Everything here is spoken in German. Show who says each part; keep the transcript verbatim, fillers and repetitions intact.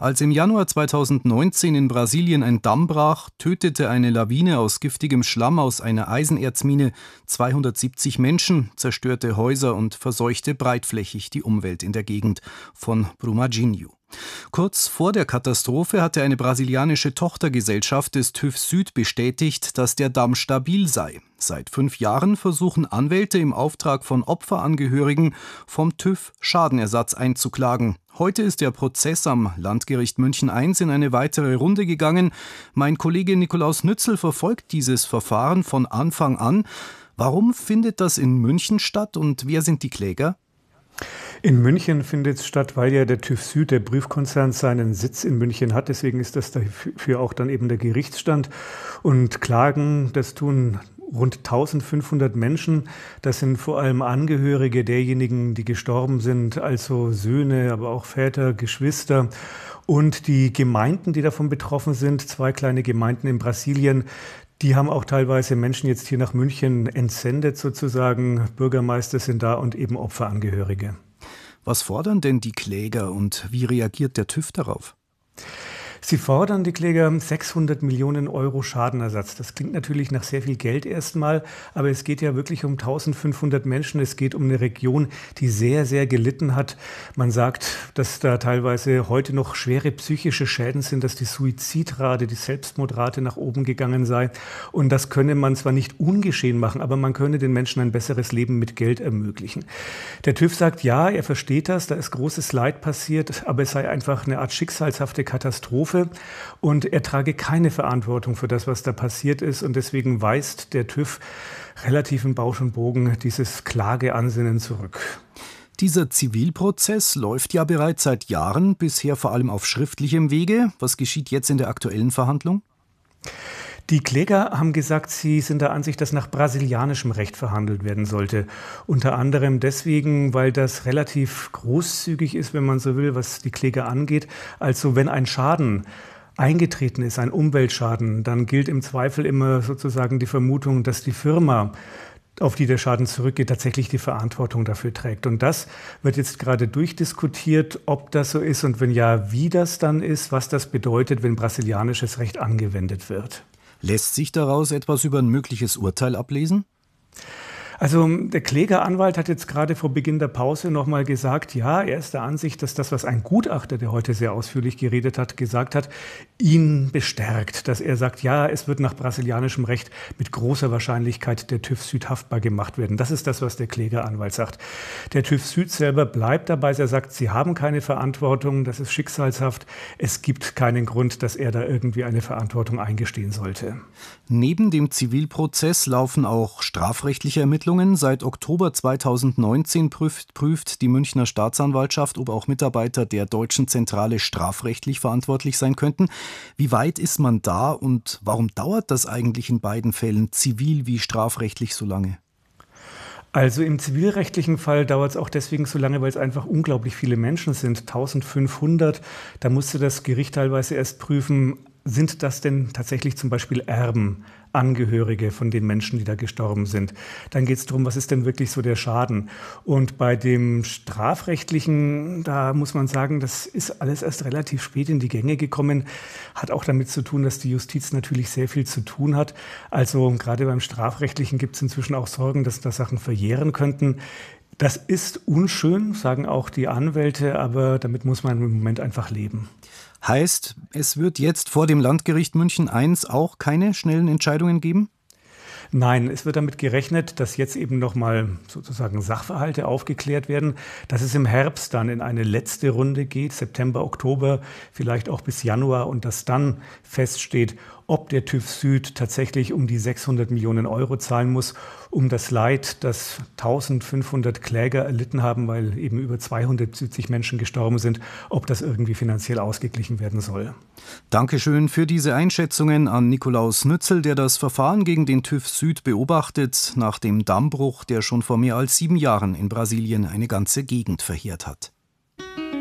Speaker 1: Als im Januar zweitausendneunzehn in Brasilien ein Damm brach, tötete eine Lawine aus giftigem Schlamm aus einer Eisenerzmine zweihundertsiebzig Menschen, zerstörte Häuser und verseuchte breitflächig die Umwelt in der Gegend von Brumadinho. Kurz vor der Katastrophe hatte eine brasilianische Tochtergesellschaft des TÜV Süd bestätigt, dass der Damm stabil sei. Seit fünf Jahren versuchen Anwälte im Auftrag von Opferangehörigen vom TÜV Schadenersatz einzuklagen. Heute ist der Prozess am Landgericht München eins in eine weitere Runde gegangen. Mein Kollege Nikolaus Nützel verfolgt dieses Verfahren von Anfang an. Warum findet das in München statt und wer sind die Kläger?
Speaker 2: In München findet es statt, weil ja der TÜV Süd, der Prüfkonzern, seinen Sitz in München hat. Deswegen ist das dafür auch dann eben der Gerichtsstand. Und Klagen, das tun rund eintausendfünfhundert Menschen. Das sind vor allem Angehörige derjenigen, die gestorben sind, also Söhne, aber auch Väter, Geschwister. Und die Gemeinden, die davon betroffen sind, zwei kleine Gemeinden in Brasilien, die haben auch teilweise Menschen jetzt hier nach München entsendet sozusagen. Bürgermeister sind da und eben Opferangehörige.
Speaker 1: Was fordern denn die Kläger und wie reagiert der TÜV darauf?
Speaker 2: Sie fordern, die Kläger, sechshundert Millionen Euro Schadenersatz. Das klingt natürlich nach sehr viel Geld erstmal, aber es geht ja wirklich um eintausendfünfhundert Menschen. Es geht um eine Region, die sehr, sehr gelitten hat. Man sagt, dass da teilweise heute noch schwere psychische Schäden sind, dass die Suizidrate, die Selbstmordrate nach oben gegangen sei. Und das könne man zwar nicht ungeschehen machen, aber man könne den Menschen ein besseres Leben mit Geld ermöglichen. Der TÜV sagt, ja, er versteht das, da ist großes Leid passiert, aber es sei einfach eine Art schicksalshafte Katastrophe. Und er trage keine Verantwortung für das, was da passiert ist. Und deswegen weist der TÜV relativ in Bausch und Bogen dieses Klageansinnen zurück.
Speaker 1: Dieser Zivilprozess läuft ja bereits seit Jahren, bisher vor allem auf schriftlichem Wege. Was geschieht jetzt in der aktuellen Verhandlung?
Speaker 2: Die Kläger haben gesagt, sie sind der Ansicht, dass nach brasilianischem Recht verhandelt werden sollte. Unter anderem deswegen, weil das relativ großzügig ist, wenn man so will, was die Kläger angeht. Also wenn ein Schaden eingetreten ist, ein Umweltschaden, dann gilt im Zweifel immer sozusagen die Vermutung, dass die Firma, auf die der Schaden zurückgeht, tatsächlich die Verantwortung dafür trägt. Und das wird jetzt gerade durchdiskutiert, ob das so ist und wenn ja, wie das dann ist, was das bedeutet, wenn brasilianisches Recht angewendet wird.
Speaker 1: Lässt sich daraus etwas über ein mögliches Urteil ablesen?
Speaker 2: Also der Klägeranwalt hat jetzt gerade vor Beginn der Pause nochmal gesagt, ja, er ist der Ansicht, dass das, was ein Gutachter, der heute sehr ausführlich geredet hat, gesagt hat, ihn bestärkt. Dass er sagt, ja, es wird nach brasilianischem Recht mit großer Wahrscheinlichkeit der TÜV Süd haftbar gemacht werden. Das ist das, was der Klägeranwalt sagt. Der TÜV Süd selber bleibt dabei. Er sagt, sie haben keine Verantwortung, das ist schicksalshaft. Es gibt keinen Grund, dass er da irgendwie eine Verantwortung eingestehen sollte.
Speaker 1: Neben dem Zivilprozess laufen auch strafrechtliche Ermittlungen. Seit Oktober zweitausendneunzehn prüft, prüft die Münchner Staatsanwaltschaft, ob auch Mitarbeiter der Deutschen Zentrale strafrechtlich verantwortlich sein könnten. Wie weit ist man da und warum dauert das eigentlich in beiden Fällen, zivil wie strafrechtlich, so lange?
Speaker 2: Also im zivilrechtlichen Fall dauert es auch deswegen so lange, weil es einfach unglaublich viele Menschen sind, eintausendfünfhundert. Da musste das Gericht teilweise erst prüfen, sind das denn tatsächlich zum Beispiel Erben, Angehörige von den Menschen, die da gestorben sind? Dann geht es darum, was ist denn wirklich so der Schaden? Und bei dem Strafrechtlichen, da muss man sagen, das ist alles erst relativ spät in die Gänge gekommen. Hat auch damit zu tun, dass die Justiz natürlich sehr viel zu tun hat. Also gerade beim Strafrechtlichen gibt es inzwischen auch Sorgen, dass da Sachen verjähren könnten. Das ist unschön, sagen auch die Anwälte, aber damit muss man im Moment einfach leben.
Speaker 1: Heißt, es wird jetzt vor dem Landgericht München eins auch keine schnellen Entscheidungen geben?
Speaker 2: Nein, es wird damit gerechnet, dass jetzt eben nochmal sozusagen Sachverhalte aufgeklärt werden, dass es im Herbst dann in eine letzte Runde geht, September, Oktober, vielleicht auch bis Januar, und dass dann feststeht, ob der TÜV Süd tatsächlich um die sechshundert Millionen Euro zahlen muss, um das Leid, das eintausendfünfhundert Kläger erlitten haben, weil eben über zweihundertsiebzig Menschen gestorben sind, ob das irgendwie finanziell ausgeglichen werden soll.
Speaker 1: Dankeschön für diese Einschätzungen an Nikolaus Nützel, der das Verfahren gegen den TÜV Süd beobachtet, nach dem Dammbruch, der schon vor mehr als sieben Jahren in Brasilien eine ganze Gegend verheert hat.